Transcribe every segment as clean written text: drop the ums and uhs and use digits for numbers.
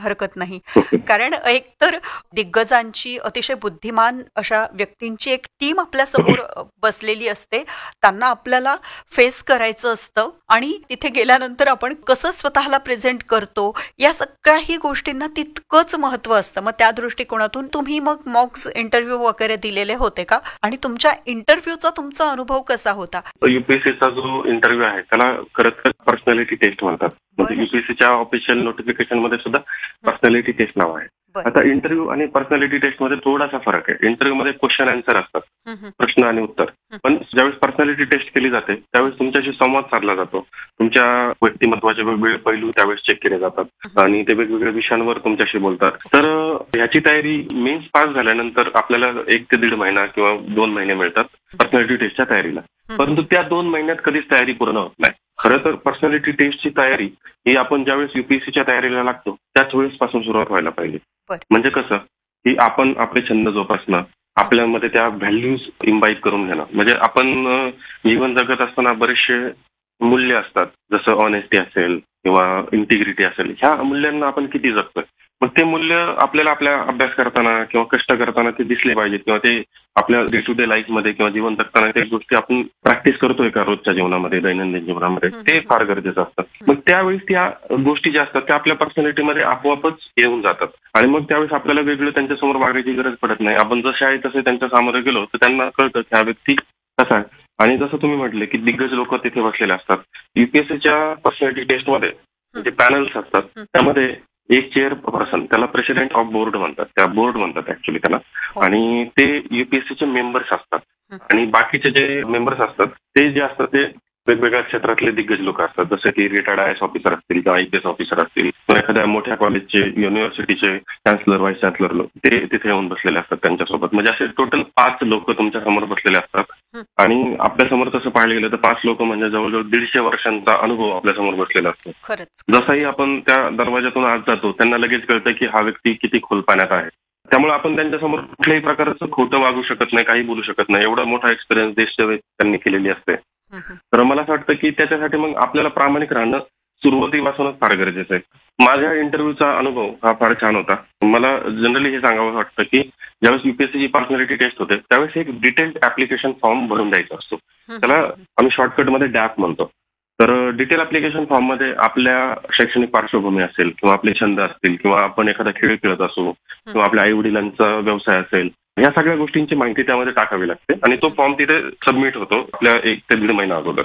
हरकत नाही. कारण एकतर दिग्गजांची अतिशय बुद्धिमान अशा व्यक्तींची एक टीम आपल्या समोर बसलेली असते. त्यांना आपल्याला फेस करायचं असतं आणि तिथे गेल्यानंतर आपण कसं स्वतःला प्रेझेंट करतो या सगळ्याही गोष्टींना तितकंच महत्व असतं. मग त्या दृष्टिकोनातून तुम्ही मग मॉक इंटरव्ह्यू वगैरे दिलेले होते का? आणि तुमच्या इंटरव्ह्यूचा तुमचा अनुभव कसा होता? युपीएससीचा जो इंटरव्ह्यू आहे त्याला खरंच तर पर्सनॅलिटी टेस्ट म्हणतात. म्हणजे युपीएससीच्या ऑफिशियल नोटिफिकेशन मध्ये सुद्धा पर्सनॅलिटी टेस्ट नाव आहे. आता इंटरव्ह्यू आणि पर्सनॅलिटी टेस्ट मध्ये थोडासा फरक आहे. इंटरव्ह्यू मध्ये क्वेश्चन आन्सर असतात, प्रश्न आणि उत्तर. पण ज्यावेळेस पर्सनॅलिटी टेस्ट केली जाते त्यावेळेस तुमच्याशी संवाद साधला जातो. तुमच्या व्यक्तिमत्वाचे वेगवेगळे पैलू त्यावेळेस चेक केले जातात आणि ते वेगवेगळ्या विषयांवर तुमच्याशी बोलतात. तर ह्याची तयारी मेन्स पास झाल्यानंतर आपल्याला 1 ते 1.5 महिना किंवा 2 महिने मिळतात पर्सनॅलिटी टेस्टच्या तयारीला. परंतु त्या 2 महिन्यात कधीच तयारी पूर्ण होत नाही. खरं तर पर्सनॅलिटी टेस्टची तयारी ही आपण ज्यावेळेस युपीएससीच्या तयारीला लागतो त्याच वेळेस पासून सुरुवात व्हायला पाहिजे. म्हणजे कसं की आपण आपले छंद जोपासणं, आपल्यामध्ये त्या व्हॅल्यूज इम्बाईब करून घेणं. म्हणजे आपण जीवन जगत असताना बरेचसे मूल्य असतात, जसं ऑनेस्टी असेल किंवा इंटिग्रिटी असेल. ह्या मूल्यांना आपण किती जगतोय, मग ते मूल्य आपल्याला आपल्या अभ्यास करताना किंवा कष्ट करताना ते दिसले पाहिजेत किंवा ते आपल्या डे टू डे लाईफमध्ये किंवा जीवन जगताना त्या गोष्टी आपण प्रॅक्टिस करतोय का रोजच्या जीवनामध्ये, दैनंदिन जीवनामध्ये, ते फार गरजेचं असतं. मग त्यावेळेस त्या गोष्टी ज्या असतात त्या आपल्या पर्सनॅलिटीमध्ये आपोआपच येऊन जातात आणि मग त्यावेळेस आपल्याला वेगळं त्यांच्यासमोर वागायची गरज पडत नाही. आपण जसे आहे तसे त्यांच्या समोर गेलो तर त्यांना कळतं की हा व्यक्ती कसा आहे. आणि जसं तुम्ही म्हटले की दिग्गज लोक तिथे बसलेले असतात. युपीएससीच्या पर्सनॅलिटी टेस्टमध्ये जे पॅनल्स असतात त्यामध्ये एक चेअर पर्सन, त्याला प्रेसिडेंट ऑफ बोर्ड म्हणतात, त्या बोर्ड म्हणतात ऍक्च्युली त्याला. आणि ते युपीएससीचे मेंबर्स असतात आणि बाकीचे जे मेंबर्स असतात ते जे असतात ते वेगवेगळ्या क्षेत्रातले दिग्गज लोक असतात. जसं की रिटायर्ड आयएस ऑफिसर असतील किंवा आयपीएस ऑफिसर असतील किंवा एखाद्या मोठ्या कॉलेजचे युनिव्हर्सिटीचे चान्सलर, व्हाईस चान्सलर लोक ते तिथे येऊन बसलेले असतात त्यांच्यासोबत. म्हणजे असे टोटल 5 लोक तुमच्या समोर बसलेले असतात आणि आपल्या समोर तसं पाहिलं गेलं तर 5 लोक म्हणजे जवळजवळ 150 वर्षांचा अनुभव आपल्या समोर बसलेला असतो. जसंही आपण त्या दरवाजातून आत जातो त्यांना लगेच कळतं की हा व्यक्ती किती खोल पाण्यात आहे. त्यामुळे आपण त्यांच्यासमोर कुठल्याही प्रकारचं खोटं वागू शकत नाही, काही बोलू शकत नाही. एवढा मोठा एक्सपिरियन्स देशसेवेत त्यांनी केलेली असते. तर मला असं वाटतं की त्याच्यासाठी मग आपल्याला प्रामाणिक राहणं सुरुवातीपासूनच फार गरजेचं आहे. माझ्या इंटरव्ह्यूचा अनुभव हा फार छान होता. मला जनरली हे सांगावं वाटतं की ज्यावेळेस युपीएससीची पर्सनॅलिटी टेस्ट होते त्यावेळेस एक डिटेल्ड ऍप्लिकेशन फॉर्म भरून द्यायचा असतो. त्याला आम्ही शॉर्टकटमध्ये डॅप म्हणतो. तर डिटेल ऍप्लिकेशन फॉर्ममध्ये आपल्या शैक्षणिक पार्श्वभूमी असेल किंवा आपले छंद असतील किंवा आपण एखादा खेळ खेळत असू किंवा आपल्या आई वडिलांचा व्यवसाय असेल, या सगळ्या गोष्टींची माहिती त्यामध्ये टाकावी लागते आणि तो फॉर्म तिथे सबमिट होतो आपल्या 1 ते 1.5 महिना अगोदर.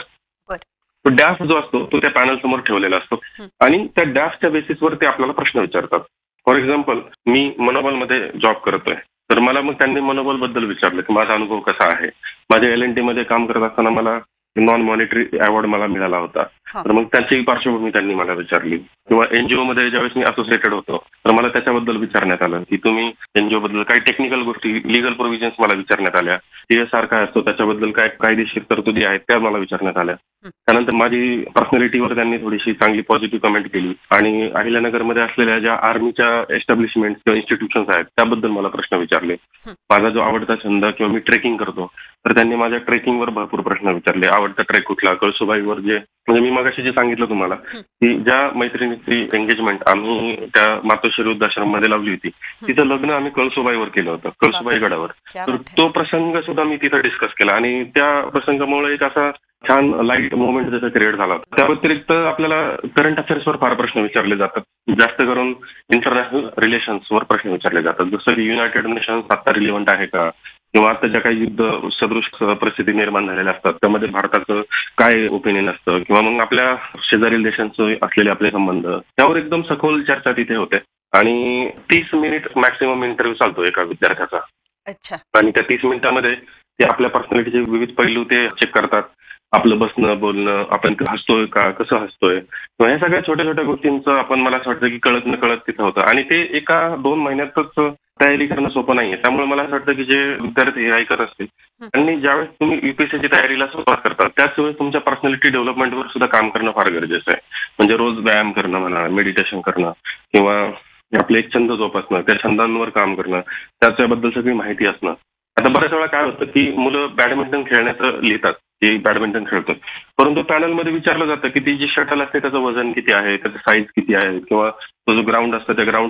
तो डॅफ जो असतो तो त्या पॅनल समोर ठेवलेला असतो आणि त्या डॅफच्या बेसिसवर ते आपल्याला प्रश्न विचारतात. फॉर एक्झाम्पल, मी मनोबलमध्ये जॉब करतोय तर मला मग त्यांनी मनोबल बद्दल विचारलं की माझा अनुभव कसा आहे. माझ्या एल&टी मध्ये काम करत असताना मला नॉन मॉनिटरी अवॉर्ड मला मिळाला होता, तर मग त्याची पार्श्वभूमी त्यांनी मला विचारली. किंवा एनजीओ मध्ये ज्यावेळेस मी असोसिएटेड होतो तर मला त्याच्याबद्दल विचारण्यात आलं की तुम्ही एनजीओ बद्दल काही टेक्निकल गोष्टी, लिगल प्रोव्हिजन्स मला विचारण्यात आल्या. सीएसआर काय असतो त्याच्याबद्दल काय कायदेशीर तरतुदी आहेत त्या मला विचारण्यात आल्या. त्यानंतर माझी पर्सनॅलिटीवर त्यांनी थोडीशी चांगली पॉझिटिव्ह कमेंट केली आणि अहिल्यानगरमध्ये असलेल्या ज्या आर्मीच्या एस्टॅब्लिशमेंट किंवा इन्स्टिट्यूशन्स आहेत त्याबद्दल मला प्रश्न विचारले. माझा जो आवडता छंद किंवा मी ट्रेकिंग करतो तर त्यांनी माझ्या ट्रेकिंगवर भरपूर प्रश्न विचारले. आवडता ट्रेक कुठला, कळसुबाईवर जे म्हणजे मी मगाशी जे सांगितलं तुम्हाला की ज्या मैत्रिणीची एंगेजमेंट आम्ही त्या मातोश्री वृद्धाश्रम मध्ये लावली होती तिथं लग्न आम्ही कळसुबाईवर केलं होतं, कळसुबाई गडावर. तर तो प्रसंग सुद्धा मी तिथं डिस्कस केला आणि त्या प्रसंगामुळे एक असा छान लाईट मोमेंट त्याचा क्रिएट झाला. त्या व्यतिरिक्त आपल्याला करंट अफेअर्सवर फार प्रश्न विचारले जातात. जास्त करून इंटरनॅशनल रिलेशन्सवर प्रश्न विचारले जातात. जसं की युनायटेड नेशन्स आता रिलिव्हंट आहे का, किंवा आता ज्या काही युद्ध सदृश परिस्थिती निर्माण झालेल्या असतात त्यामध्ये भारताचं काय ओपिनियन असतं, किंवा मग आपल्या शेजारील देशांचे असलेले आपले संबंध, त्यावर एकदम सखोल चर्चा तिथे होते. आणि 30 मिनिट मॅक्सिमम इंटरव्ह्यू चालतो एका विद्यार्थ्याचा. आणि त्या 30 मिनिटांमध्ये ते आपल्या पर्सनॅलिटीचे विविध पैलू ते चेक करतात. आपलं बसणं, बोलणं, आपण हसतोय का, कसं हसतोय, या सगळ्या छोट्या छोट्या गोष्टींचं आपण मला असं वाटतं की कळत न कळत तिथं होतं. आणि ते एका 2 महिन्यातच तयारी करणं सोपं नाहीये. त्यामुळे मला असं वाटतं की जे विद्यार्थी हे ऐकत असतील त्यांनी ज्यावेळेस तुम्ही युपीएससीची तयारीला सुरुवात करता त्याच वेळेस तुमच्या पर्सनॅलिटी डेव्हलपमेंटवर सुद्धा काम करणं फार गरजेचं आहे. म्हणजे रोज व्यायाम करणं म्हणा, मेडिटेशन करणं, किंवा आपले एक छंद जोपासणं, त्या छंदांवर काम करणं, त्याच्याबद्दल सगळी माहिती असणं. आता बऱ्याच वेळा काय होतं की मुलं बॅडमिंटन खेळण्याचं लिहितात की बॅडमिंटन खेळतं, परंतु पॅनलमध्ये विचारलं जातं की ती जी शटल असते त्याचं वजन किती आहे, त्याचं साईज किती आहे, किंवा तो जो ग्राउंड असतं त्या ग्राउंड